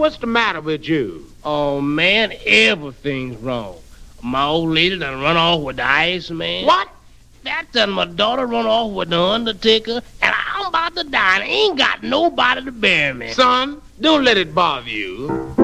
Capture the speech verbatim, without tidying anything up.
what's the matter with you? Oh, man, everything's wrong. My old lady done run off with the Iceman. What? That done my daughter run off with the Undertaker, and I'm about to die and ain't got nobody to bury me. Son, don't let it bother you.